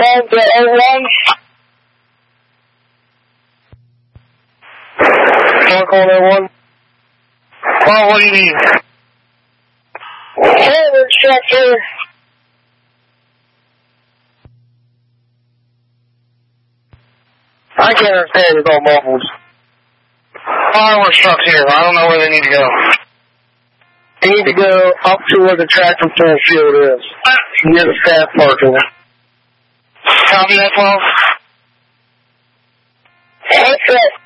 phone to 01. I'll call 01. Well, what do you need? Forward structure. I can't understand, it's all muffled. Forward structure, I don't know where they need to go. They need to go up to where the tractor pull field is. Near the staff parking. Copy that, 12? That's it.